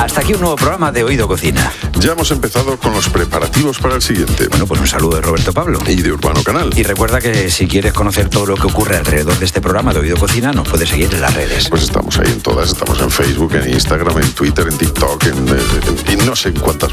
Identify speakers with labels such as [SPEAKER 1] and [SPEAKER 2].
[SPEAKER 1] Hasta aquí un nuevo programa de Oído Cocina.
[SPEAKER 2] Ya hemos empezado con los preparativos para el siguiente.
[SPEAKER 1] Bueno, pues un saludo de Roberto Pablo.
[SPEAKER 2] Y de Urbano Canal.
[SPEAKER 1] Y recuerda que si quieres conocer todo lo que ocurre alrededor de este programa de Oído Cocina, nos puedes seguir en las redes.
[SPEAKER 2] Pues estamos ahí en todas, estamos en Facebook, en Instagram, en Twitter, en TikTok, y no sé en cuántas